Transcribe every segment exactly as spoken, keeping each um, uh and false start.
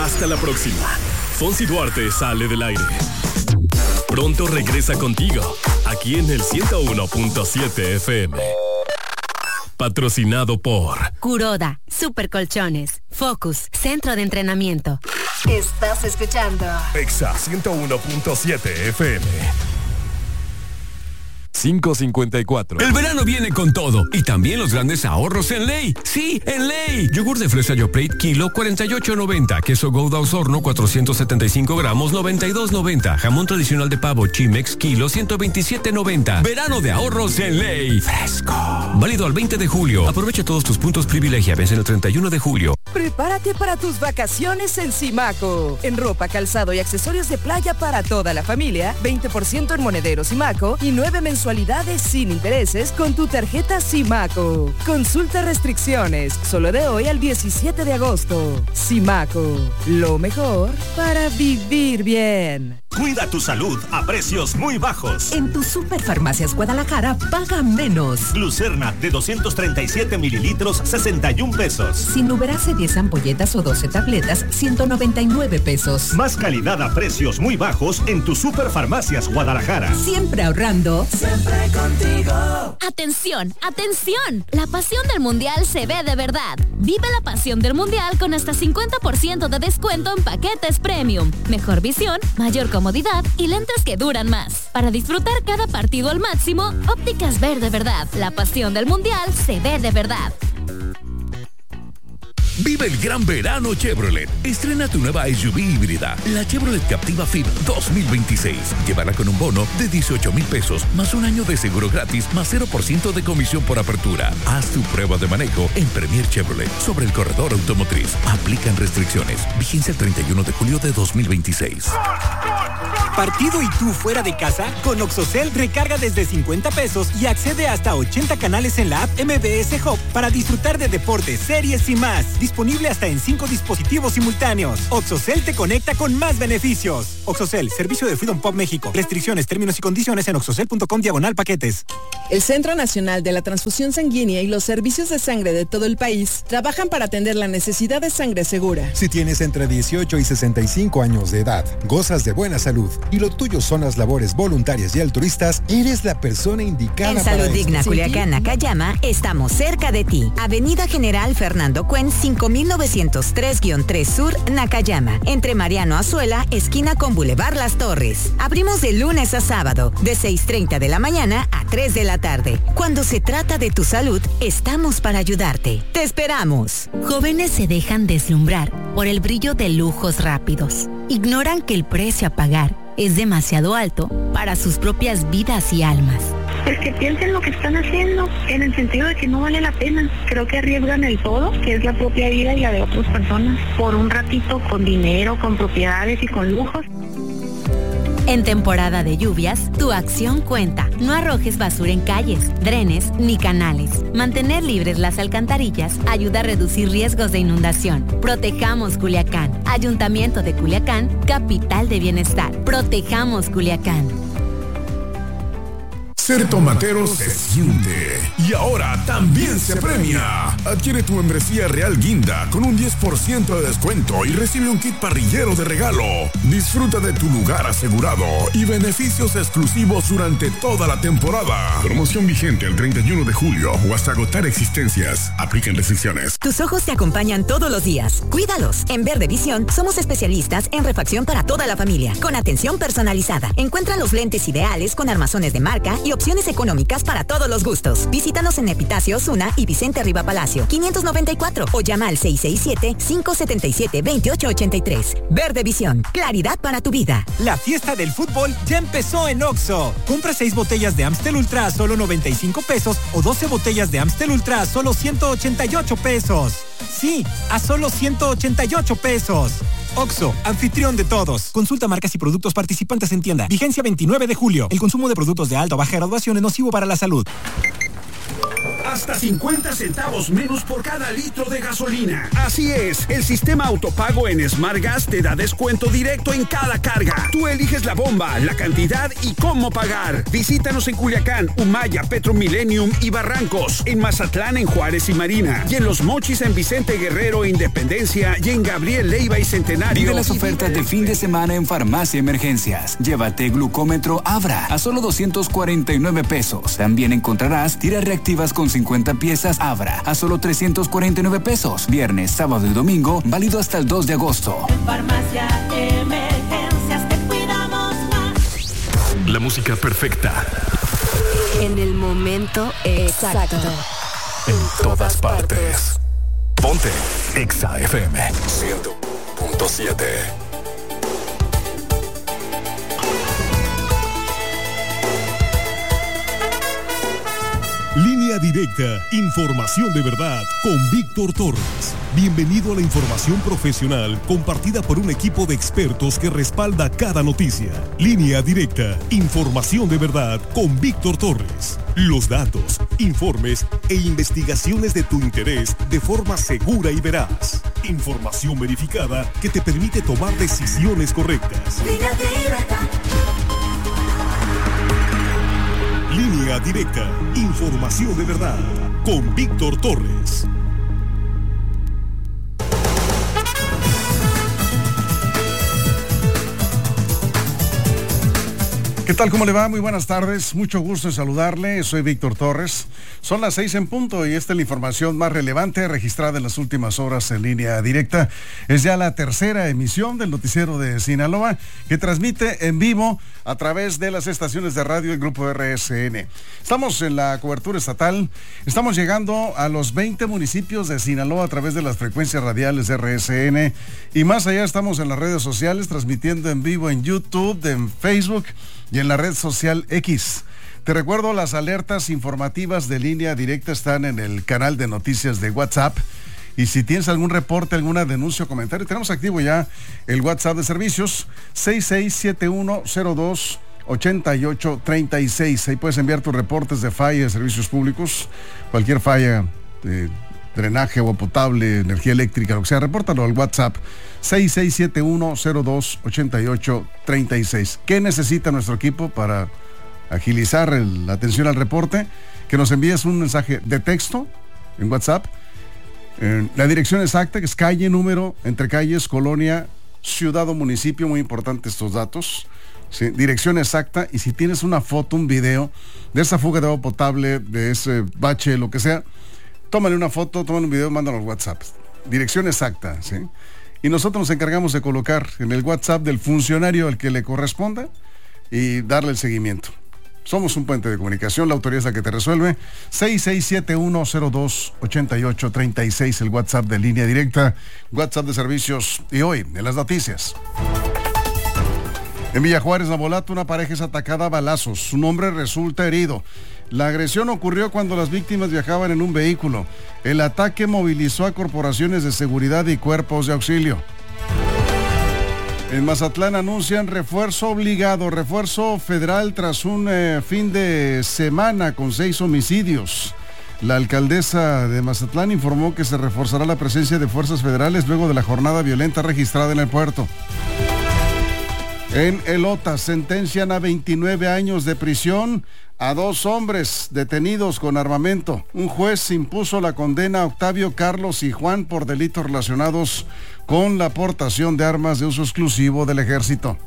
Hasta la próxima. Fonsi Duarte sale del aire. Pronto regresa contigo, aquí en el ciento uno punto siete F M. Patrocinado por Kuroda, Super Colchones, Focus, Centro de Entrenamiento. Estás escuchando Exa ciento uno punto siete F M. cinco cincuenta y cuatro. El verano viene con todo y también los grandes ahorros en Ley. Sí, en Ley. Yogur de fresa Yoplait kilo cuarenta y ocho noventa. Queso Gouda Osorno cuatrocientos setenta y cinco gramos noventa y dos noventa. Jamón tradicional de pavo Chimex kilo ciento veintisiete noventa. Verano de ahorros en Ley. Fresco. Válido al veinte de julio. Aprovecha todos tus puntos privilegia. Vence el treinta y uno de julio. Prepárate para tus vacaciones en Simaco. En ropa, calzado y accesorios de playa para toda la familia, veinte por ciento en monedero Simaco y nueve mensualidades sin intereses con tu tarjeta Simaco. Consulta restricciones, solo de hoy al diecisiete de agosto. Simaco, lo mejor para vivir bien. Cuida tu salud a precios muy bajos. En tu Superfarmacias Guadalajara paga menos. Glucerna de doscientos treinta y siete mililitros, sesenta y un pesos. Sinuberase diez ampolletas o doce tabletas, ciento noventa y nueve pesos. Más calidad a precios muy bajos en tu Superfarmacias Guadalajara. Siempre ahorrando. Siempre contigo. Atención, atención. La pasión del Mundial se ve de verdad. Vive la pasión del Mundial con hasta cincuenta por ciento de descuento en paquetes premium. Mejor visión, mayor comodidad y lentes que duran más. Para disfrutar cada partido al máximo, Ópticas Ver de verdad. La pasión del Mundial se ve de verdad. Vive el gran verano Chevrolet. Estrena tu nueva S U V híbrida, la Chevrolet Captiva F I B dos mil veintiséis. Llévala con un bono de dieciocho mil pesos, más un año de seguro gratis, más cero por ciento de comisión por apertura. Haz tu prueba de manejo en Premier Chevrolet sobre el corredor automotriz. Aplican restricciones. Vigencia el treinta y uno de julio de dos mil veintiséis. ¿Partido y tú fuera de casa? Con Oxocel recarga desde cincuenta pesos y accede hasta ochenta canales en la app M B S Hub para disfrutar de deportes, series y más. Disponible hasta en cinco dispositivos simultáneos. Oxocel te conecta con más beneficios. Oxocel, servicio de Freedom Pop México. Restricciones, términos y condiciones en oxocel punto com diagonal paquetes. El Centro Nacional de la Transfusión Sanguínea y los servicios de sangre de todo el país trabajan para atender la necesidad de sangre segura. Si tienes entre dieciocho y sesenta y cinco años de edad, gozas de buena salud y lo tuyo son las labores voluntarias y altruistas, eres la persona indicada en para Salud Digna esto. Culiacán, Nakayama, estamos cerca de ti. Avenida General Fernando Cuen, cinco mil novecientos tres guión tres Sur, Nakayama. Entre Mariano Azuela, esquina con Boulevard Las Torres. Abrimos de lunes a sábado, de seis treinta de la mañana a tres de la tarde. Cuando se trata de tu salud, estamos para ayudarte. ¡Te esperamos! Jóvenes se dejan deslumbrar por el brillo de lujos rápidos. Ignoran que el precio a pagar es demasiado alto para sus propias vidas y almas. Pues que piensen lo que están haciendo, en el sentido de que no vale la pena. Creo que arriesgan el todo, que es la propia vida y la de otras personas, por un ratito con dinero, con propiedades y con lujos. En temporada de lluvias, tu acción cuenta. No arrojes basura en calles, drenes ni canales. Mantener libres las alcantarillas ayuda a reducir riesgos de inundación. Protejamos Culiacán. Ayuntamiento de Culiacán, capital de bienestar. Protejamos Culiacán. Ser tomatero se siente y ahora también se premia. Adquiere tu membresía Real Guinda con un diez por ciento de descuento y recibe un kit parrillero de regalo. Disfruta de tu lugar asegurado y beneficios exclusivos durante toda la temporada. Promoción vigente el treinta y uno de julio o hasta agotar existencias. Aplican restricciones. Tus ojos te acompañan todos los días. Cuídalos. En Verde Visión somos especialistas en refacción para toda la familia, con atención personalizada. Encuentra los lentes ideales con armazones de marca y opciones económicas para todos los gustos. Visítanos en Epitacio Osuna y Vicente Riva Palacio, quinientos noventa y cuatro o llama al seis seis siete, cinco siete siete, dos ocho ocho tres. Verde Visión, claridad para tu vida. La fiesta del fútbol ya empezó en Oxxo. Compra seis botellas de Amstel Ultra a solo noventa y cinco pesos o doce botellas de Amstel Ultra a solo ciento ochenta y ocho pesos. Sí, a solo ciento ochenta y ocho pesos. Oxxo, anfitrión de todos. Consulta marcas y productos participantes en tienda. Vigencia veintinueve de julio. El consumo de productos de alta o baja graduación es nocivo para la salud. hasta cincuenta centavos menos por cada litro de gasolina. Así es, el sistema autopago en Smart Gas te da descuento directo en cada carga. Tú eliges la bomba, la cantidad y cómo pagar. Visítanos en Culiacán, Humaya, Petro Millennium y Barrancos, en Mazatlán, en Juárez y Marina, y en Los Mochis, en Vicente Guerrero, Independencia, y en Gabriel Leiva y Centenario. Vive las ofertas de fin de semana en Farmacia Emergencias. Llévate glucómetro Abra a solo doscientos cuarenta y nueve pesos. También encontrarás tiras reactivas con cincuenta piezas Abra a solo trescientos cuarenta y nueve pesos. Viernes, sábado y domingo, válido hasta el dos de agosto. En Farmacia Emergencias te cuidamos más. La música perfecta. En el momento exacto. En todas partes. Ponte Exa F M cien punto siete. Línea Directa, información de verdad con Víctor Torres. Bienvenido a la información profesional compartida por un equipo de expertos que respalda cada noticia. Línea Directa, información de verdad con Víctor Torres. Los datos, informes e investigaciones de tu interés de forma segura y veraz. Información verificada que te permite tomar decisiones correctas. Línea Directa. Línea Directa, información de verdad, con Víctor Torres. ¿Qué tal? ¿Cómo le va? Muy buenas tardes. Mucho gusto en saludarle. Soy Víctor Torres. Son las seis en punto y esta es la información más relevante registrada en las últimas horas en Línea Directa. Es ya la tercera emisión del noticiero de Sinaloa que transmite en vivo a través de las estaciones de radio del Grupo R S N. Estamos en la cobertura estatal. Estamos llegando a los veinte municipios de Sinaloa a través de las frecuencias radiales de R S N. Y más allá estamos en las redes sociales transmitiendo en vivo en YouTube, en Facebook y en la red social X. Te recuerdo, las alertas informativas de Línea Directa están en el canal de noticias de WhatsApp. Y si tienes algún reporte, alguna denuncia o comentario, tenemos activo ya el WhatsApp de servicios seis seis siete uno cero dos ocho ocho tres seis. Ahí puedes enviar tus reportes de falla de servicios públicos, cualquier falla de drenaje, agua potable, energía eléctrica, lo que sea, repórtalo al WhatsApp seis seis siete uno cero dos ocho ocho tres seis. ¿Qué necesita nuestro equipo para agilizar el, la atención al reporte? Que nos envíes un mensaje de texto en WhatsApp, eh, la dirección exacta, que es calle, número, entre calles, colonia, ciudad o municipio, muy importante estos datos, ¿sí? Dirección exacta, y si tienes una foto, un video de esa fuga de agua potable, de ese bache, lo que sea, tómale una foto, tómale un video, mándalo al WhatsApp. Dirección exacta, ¿sí? Y nosotros nos encargamos de colocar en el WhatsApp del funcionario al que le corresponda y darle el seguimiento. Somos un puente de comunicación, la autoridad es la que te resuelve. seis seis siete uno cero dos ocho ocho tres seis, el WhatsApp de Línea Directa, WhatsApp de servicios. Y hoy, en las noticias. En Villa Juárez, Navolato, una pareja es atacada a balazos. Su hombre resulta herido. La agresión ocurrió cuando las víctimas viajaban en un vehículo. El ataque movilizó a corporaciones de seguridad y cuerpos de auxilio. En Mazatlán anuncian refuerzo obligado, refuerzo federal tras un eh, fin de semana con seis homicidios. La alcaldesa de Mazatlán informó que se reforzará la presencia de fuerzas federales luego de la jornada violenta registrada en el puerto. En Elota sentencian a veintinueve años de prisión a dos hombres detenidos con armamento. Un juez impuso la condena a Octavio, Carlos y Juan por delitos relacionados con la aportación de armas de uso exclusivo del ejército.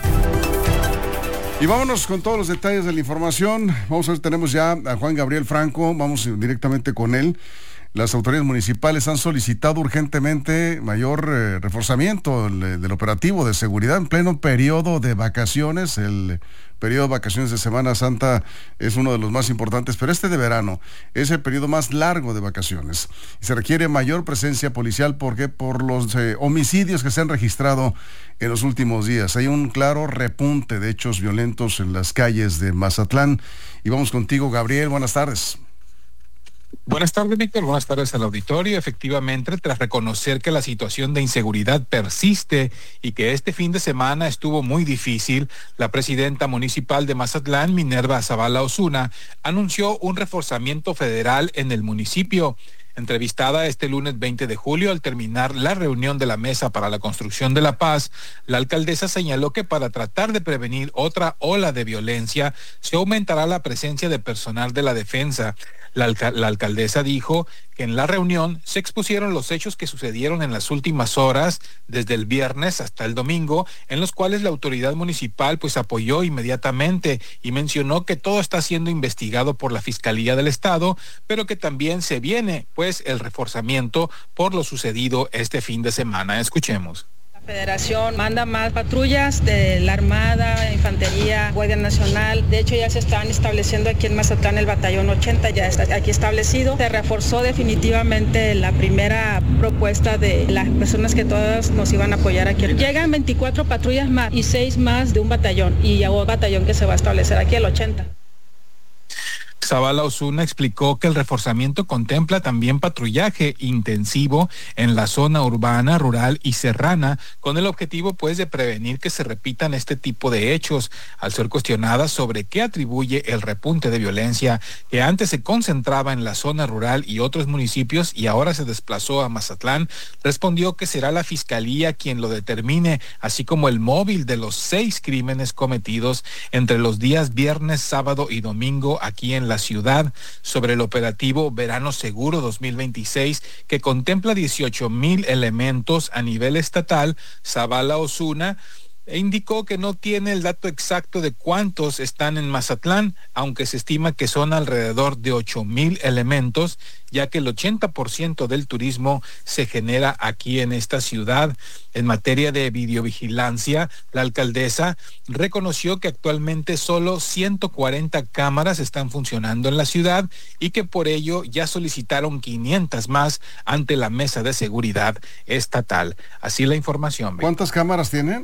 Y vámonos con todos los detalles de la información. Vamos a ver, tenemos ya a Juan Gabriel Franco, vamos directamente con él. Las autoridades municipales han solicitado urgentemente mayor eh, reforzamiento del, del operativo de seguridad en pleno periodo de vacaciones. El periodo de vacaciones de Semana Santa es uno de los más importantes, pero este de verano es el periodo más largo de vacaciones. Se requiere mayor presencia policial porque por los eh, homicidios que se han registrado en los últimos días. Hay un claro repunte de hechos violentos en las calles de Mazatlán. Y vamos contigo, Gabriel. Buenas tardes. Buenas tardes, Víctor. Buenas tardes al auditorio. Efectivamente, tras reconocer que la situación de inseguridad persiste y que este fin de semana estuvo muy difícil, la presidenta municipal de Mazatlán, Minerva Zavala Osuna, anunció un reforzamiento federal en el municipio. Entrevistada este lunes veinte de julio al terminar la reunión de la Mesa para la Construcción de la Paz, la alcaldesa señaló que para tratar de prevenir otra ola de violencia, se aumentará la presencia de personal de la defensa. La, alca- la alcaldesa dijo que en la reunión se expusieron los hechos que sucedieron en las últimas horas, desde el viernes hasta el domingo, en los cuales la autoridad municipal pues apoyó inmediatamente y mencionó que todo está siendo investigado por la Fiscalía del Estado, pero que también se viene pues el reforzamiento por lo sucedido este fin de semana. Escuchemos. La Federación manda más patrullas de la Armada, Infantería, Guardia Nacional. De hecho, ya se están estableciendo aquí en Mazatlán el batallón ochenta, ya está aquí establecido. Se reforzó definitivamente la primera propuesta de las personas que todas nos iban a apoyar aquí. Llegan veinticuatro patrullas más y seis más de un batallón, y ya un batallón que se va a establecer aquí, el ochenta. Zavala Osuna explicó que el reforzamiento contempla también patrullaje intensivo en la zona urbana, rural y serrana, con el objetivo pues de prevenir que se repitan este tipo de hechos. Al ser cuestionada sobre qué atribuye el repunte de violencia que antes se concentraba en la zona rural y otros municipios y ahora se desplazó a Mazatlán, respondió que será la Fiscalía quien lo determine, así como el móvil de los seis crímenes cometidos entre los días viernes, sábado y domingo aquí en la ciudad. Sobre el operativo Verano Seguro dos mil veintiséis, que contempla dieciocho mil elementos a nivel estatal, Zavala Osuna indicó que no tiene el dato exacto de cuántos están en Mazatlán, aunque se estima que son alrededor de ocho mil elementos, ya que el ochenta por ciento del turismo se genera aquí en esta ciudad. En materia de videovigilancia, la alcaldesa reconoció que actualmente solo ciento cuarenta cámaras están funcionando en la ciudad y que por ello ya solicitaron quinientas más ante la Mesa de Seguridad Estatal. Así la información. ¿Cuántas cámaras tienen?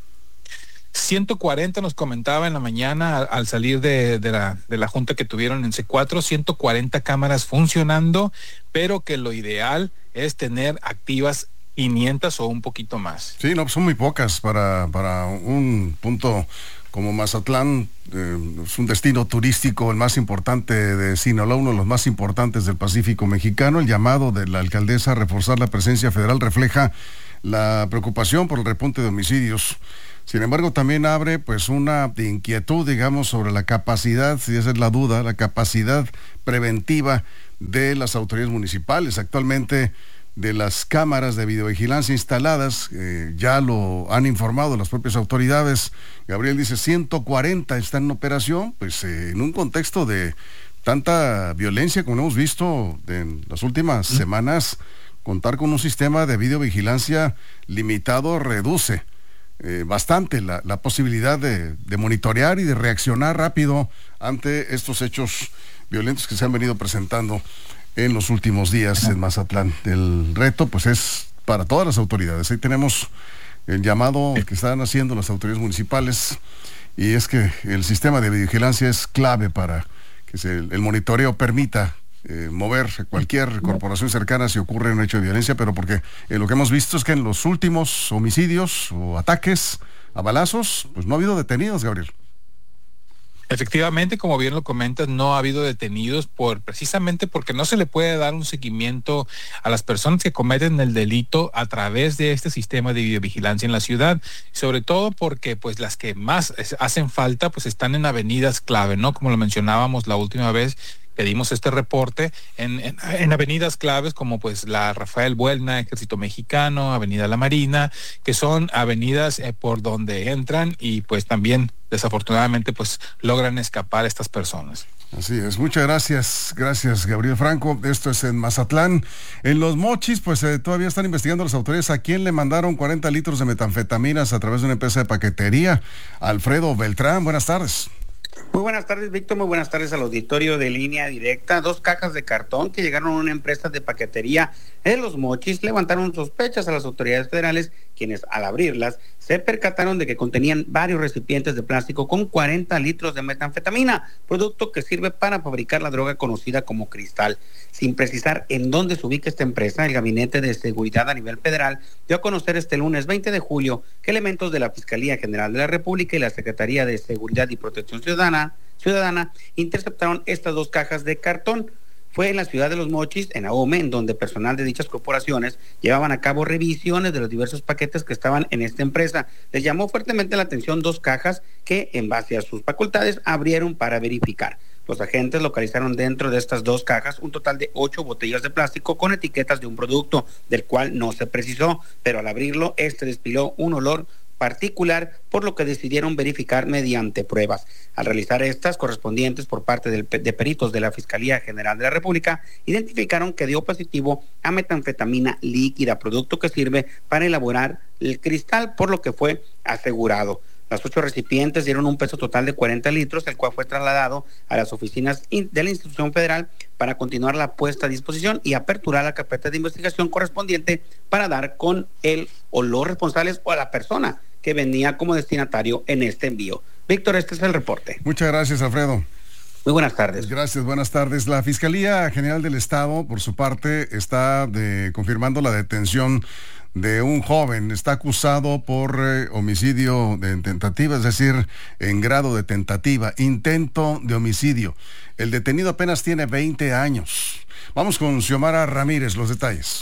ciento cuarenta nos comentaba en la mañana al, al salir de, de, la, de la junta que tuvieron en C cuatro, ciento cuarenta cámaras funcionando, pero que lo ideal es tener activas quinientas o un poquito más. Sí, no, son muy pocas para, para un punto como Mazatlán. Eh, es un destino turístico el más importante de Sinaloa, uno de los más importantes del Pacífico mexicano. El llamado de la alcaldesa a reforzar la presencia federal refleja la preocupación por el repunte de homicidios. Sin embargo, también abre pues una inquietud, digamos, sobre la capacidad, si esa es la duda, la capacidad preventiva de las autoridades municipales. Actualmente, de las cámaras de videovigilancia instaladas, eh, ya lo han informado las propias autoridades. Gabriel dice ciento cuarenta están en operación, pues eh, en un contexto de tanta violencia como hemos visto en las últimas ¿Mm? semanas, contar con un sistema de videovigilancia limitado reduce Eh, bastante la, la posibilidad de, de monitorear y de reaccionar rápido ante estos hechos violentos que se han venido presentando en los últimos días en Mazatlán. El reto pues es para todas las autoridades. Ahí tenemos el llamado que están haciendo las autoridades municipales, y es que el sistema de vigilancia es clave para que se, el monitoreo permita Eh, mover cualquier corporación cercana si ocurre un hecho de violencia, pero porque eh, lo que hemos visto es que en los últimos homicidios o ataques a balazos, pues no ha habido detenidos, Gabriel. Efectivamente, como bien lo comentas, no ha habido detenidos por precisamente porque no se le puede dar un seguimiento a las personas que cometen el delito a través de este sistema de videovigilancia en la ciudad, sobre todo porque pues las que más hacen falta pues están en avenidas clave, ¿no? Como lo mencionábamos la última vez, pedimos este reporte en, en, en avenidas claves como pues la Rafael Buelna, Ejército Mexicano, Avenida La Marina, que son avenidas eh, por donde entran y pues también desafortunadamente pues logran escapar estas personas. Así es, muchas gracias, gracias Gabriel Franco. Esto es en Mazatlán. En Los Mochis, pues eh, todavía están investigando las autoridades a quién le mandaron cuarenta litros de metanfetaminas a través de una empresa de paquetería. Alfredo Beltrán, buenas tardes. Muy buenas tardes, Víctor. Muy buenas tardes al auditorio de Línea Directa. Dos cajas de cartón que llegaron a una empresa de paquetería en Los Mochis levantaron sospechas a las autoridades federales, quienes al abrirlas se percataron de que contenían varios recipientes de plástico con cuarenta litros de metanfetamina, producto que sirve para fabricar la droga conocida como cristal. Sin precisar en dónde se ubica esta empresa, el Gabinete de Seguridad a nivel federal dio a conocer este lunes veinte de julio que elementos de la Fiscalía General de la República y la Secretaría de Seguridad y Protección Ciudadana, Ciudadana interceptaron estas dos cajas de cartón. Fue en la ciudad de Los Mochis, en Ahome, en donde personal de dichas corporaciones llevaban a cabo revisiones de los diversos paquetes que estaban en esta empresa. Les llamó fuertemente la atención dos cajas que, en base a sus facultades, abrieron para verificar. Los agentes localizaron dentro de estas dos cajas un total de ocho botellas de plástico con etiquetas de un producto, del cual no se precisó, pero al abrirlo, este despiló un olor particular, por lo que decidieron verificar mediante pruebas. Al realizar estas correspondientes por parte del, de peritos de la Fiscalía General de la República, identificaron que dio positivo a metanfetamina líquida, producto que sirve para elaborar el cristal, por lo que fue asegurado. Los ocho recipientes dieron un peso total de cuarenta litros, el cual fue trasladado a las oficinas de la institución federal para continuar la puesta a disposición y aperturar la carpeta de investigación correspondiente para dar con el o los responsables o a la persona que venía como destinatario en este envío. Víctor, este es el reporte. Muchas gracias, Alfredo. Muy buenas tardes. Gracias, buenas tardes. La Fiscalía General del Estado, por su parte, está de, confirmando la detención de un joven. Está acusado por eh, homicidio de tentativa, es decir, en grado de tentativa, intento de homicidio. El detenido apenas tiene veinte años. Vamos con Xiomara Ramírez, los detalles.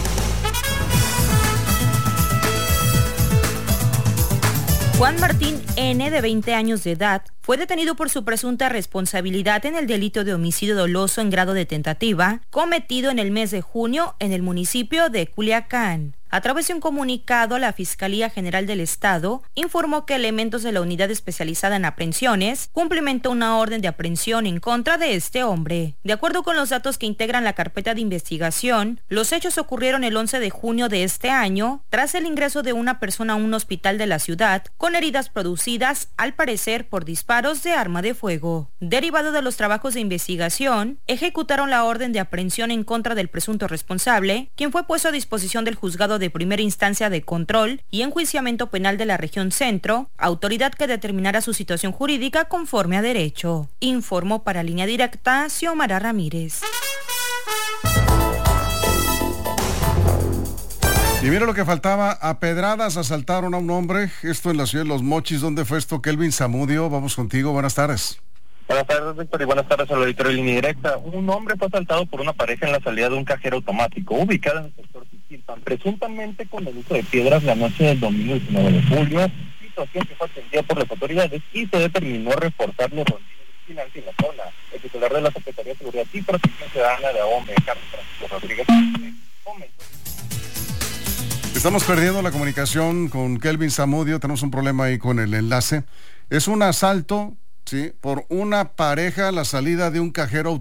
Juan Martín N., de veinte años de edad, fue detenido por su presunta responsabilidad en el delito de homicidio doloso en grado de tentativa, cometido en el mes de junio en el municipio de Culiacán. A través de un comunicado, la Fiscalía General del Estado informó que elementos de la Unidad Especializada en Aprehensiones cumplimentó una orden de aprehensión en contra de este hombre. De acuerdo con los datos que integran la carpeta de investigación, los hechos ocurrieron el once de junio de este año, tras el ingreso de una persona a un hospital de la ciudad con heridas producidas, al parecer, por disparos de arma de fuego. Derivado de los trabajos de investigación, ejecutaron la orden de aprehensión en contra del presunto responsable, quien fue puesto a disposición del juzgado de primera instancia de control y enjuiciamiento penal de la región centro, autoridad que determinará su situación jurídica conforme a derecho. Informó para Línea Directa Xiomara Ramírez. Y mira lo que faltaba, a pedradas asaltaron a un hombre, esto en la ciudad de Los Mochis. ¿Dónde fue esto? Kelvin Zamudio, vamos contigo, buenas tardes. Buenas tardes, Víctor, y buenas tardes al auditorio de Línea Directa. Un hombre fue asaltado por una pareja en la salida de un cajero automático, ubicado en el sector Tiquilpan, presuntamente con el uso de piedras la noche del domingo diecinueve de julio, situación que fue atendida por las autoridades y se determinó reforzar los rondines de vigilancia en la zona. El titular de la Secretaría de Seguridad y Protección Ciudadana de Ahome, Carlos Francisco Rodríguez, comentó. Estamos perdiendo la comunicación con Kelvin Zamudio, tenemos un problema ahí con el enlace. Es un asalto, sí, por una pareja a la salida de un cajero automático.